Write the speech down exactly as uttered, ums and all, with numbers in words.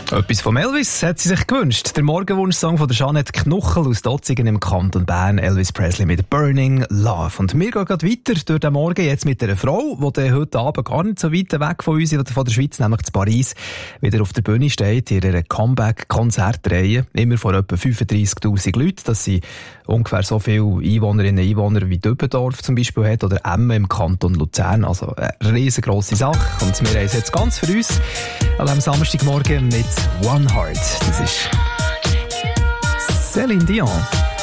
Etwas von Elvis hat sie sich gewünscht. Der Morgenwunsch-Song von der Jeanette Knuchel aus Dotzigen im Kanton Bern, Elvis Presley mit Burning Love. Und wir gehen gerade weiter durch den Morgen jetzt mit einer Frau, die heute Abend gar nicht so weit weg von uns, von der Schweiz, nämlich zu Paris, wieder auf der Bühne steht, in ihrer Comeback-Konzertreihe. Immer vor etwa fünfunddreissigtausend Leuten. Das sind ungefähr so viele Einwohnerinnen und Einwohner wie Dübendorf zum Beispiel hat oder Emmen im Kanton Luzern. Also eine riesengroße Sache. Und wir haben es jetzt ganz für uns an diesem Samstagmorgen mit One Heart. Das ist Céline Dion.